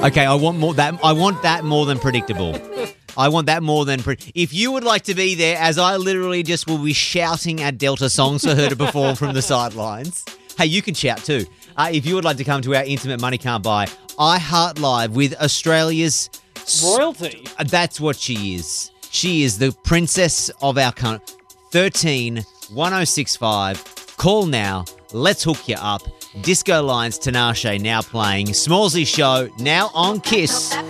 Okay, I want more that. I want that more than predictable. I want that more than... If you would like to be there, as I literally just will be shouting at Delta songs for her to perform from the sidelines. Hey, you can shout too. If you would like to come to our Intimate Money Can't Buy iHeart Live with Australia's... royalty. That's what she is. She is the princess of our country. 13 1065. Call now. Let's hook you up. Disco Lines Tinashe now playing. Smallsy Show now on Kiss.